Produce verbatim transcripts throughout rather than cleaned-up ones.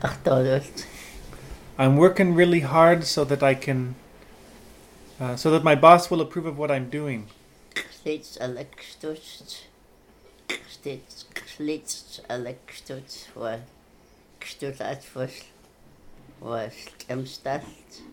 Achtorult. I'm working really hard so that I can, uh, so that my boss will approve of what I'm doing. Slits alekstutst. Slits slits alekstutst var stut at was was stemstalt.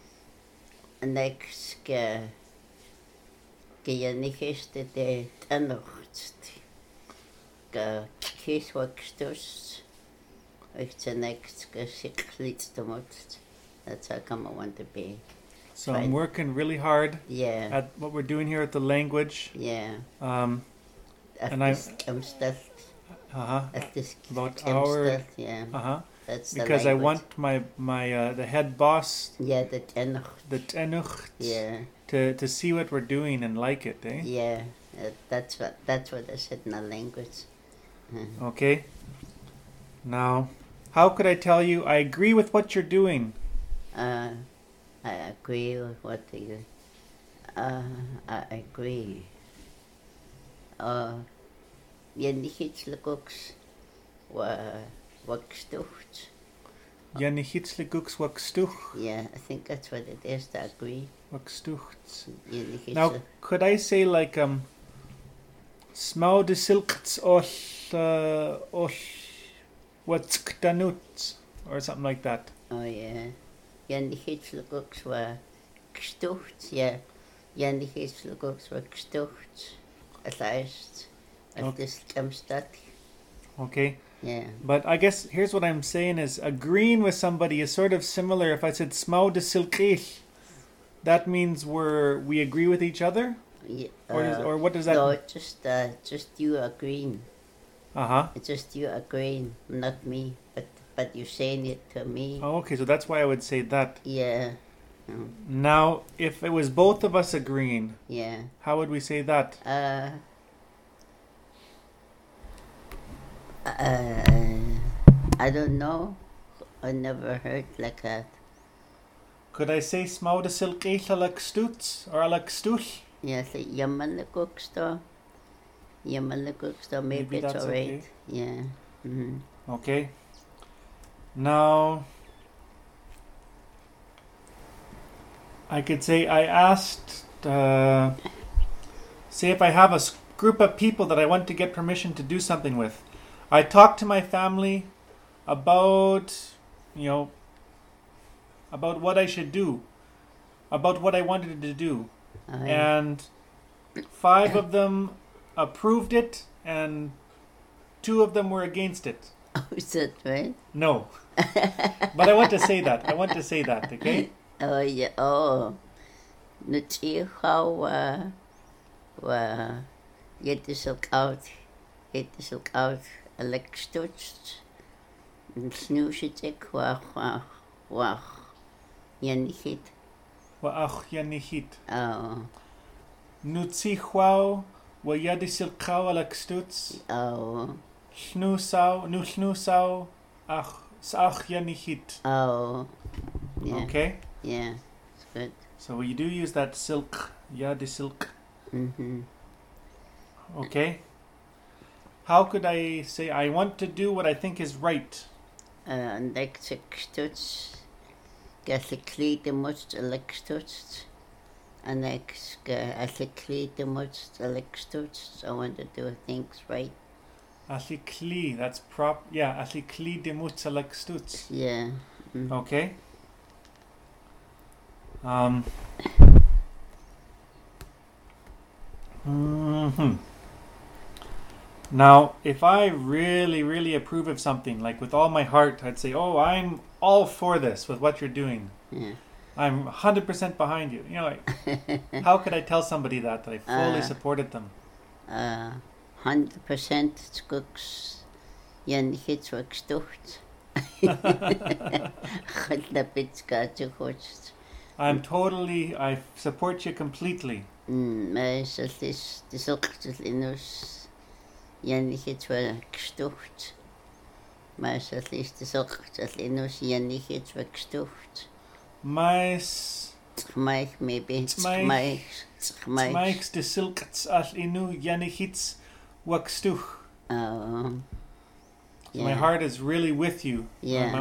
Next ge gejenigeste de tanocht. Ge kis wakstust. It's the next ge slits the most. That's how come I want to be. So Right. I'm working really hard Yeah. at what we're doing here at the language. Yeah. Um, At And I- this stemstalt. uh-huh, At this About our- stemstalt. Yeah. uh-huh. That's the Because I language. want my, my uh, the head boss, Yeah, the tenoch. the tenucht, Yeah, to, to see what we're doing and like it, eh? yeah. Uh, that's what that's what I said in the language. Uh, Okay. Now, how could I tell you I agree with what you're doing? uh, I agree with what you. Uh, I agree. Uh, je niet lukt, wa wakstucht. Jenny Hitzle Guks Wakstuch, Yeah, I think that's what it is. To agree. Wakstuchts. Je niet Now, could I say like um, Smau de Silkts och uh, och Watsktanut or something like that? Oh yeah. Je niet lukt, wa gestucht. Yeah. Je niet lukt, wa gestucht. At last, at Okay. this stemstalt. Okay. Yeah. But I guess here's what I'm saying is agreeing with somebody is sort of similar. If I said Smau de Silkich, that means we're we agree with each other, Yeah, or does, uh, or what does that? no, it's just uh, just you agreeing. Uh huh. It's just you agreeing, not me. But but you're saying it to me. Oh, okay. So that's why I would say that. Yeah. Mm, Now, if it was both of us agreeing, yeah. how would we say that? Uh. Uh. I don't know. I never heard like that. Could I say Smau de Silkich alak stutz or alak stuch? Yeah. So Yamanakuksta. Yamanakuksta. Maybe, Maybe it's that's alright. okay. Yeah. Mm-hmm. Okay. Now, I could say I asked, uh, say if I have a s- group of people that I want to get permission to do something with. I talked to my family about, you know, about what I should do, about what I wanted to do. Oh, yeah. And five of them approved it, and two of them were against it. Oh, is that right? No. But I want to say that. I want to say that, okay? Oh yeah. Oh. Nyt zie how uh, uh, het is ook oud. Het is ook oud. Lekker stutst. Snoes het ik wacht wacht wacht. Je niet. Wa ach yanihit. Oh Nutsi huao wa yadisil kau alak stuts. oh Snusau, nu snusau ach ach yanihit. oh. Yeah. Okay? Yeah. It's good. So you do use that silk, yadisilk. Mhm. Okay? How could I say I want to do what I think is right? Uh, lekker stutst. Als ik kleden moest, lekker stutst. En ik als ik kleden moest, lekker stutst. I want to do things right. Alikli, that's prop. Yeah, alikli de mutsalak stuts. Yeah. Mm. Okay? Um. hmm Now, if I really, really approve of something, like with all my heart, I'd say, "Oh, I'm all for this with what you're doing. Yeah. I'm one hundred percent behind you." You know, like, how could I tell somebody that that I fully Uh. supported them? Uh, hundred percent skogs. Jan hits wat gestocht. Gaat na pitskaatje gost. I'm totally, I support you completely. Mm, maar is het is het is ook het inus. Jan hits wel gestocht. Maar is het is het ook het inus. Jan hits wat gestocht. Mais, Mij maybe. Tmai- Mij. Mij. Smikes de silkts al inu yanihits wakstuch. Oh. My heart is really with you. Yeah. Um,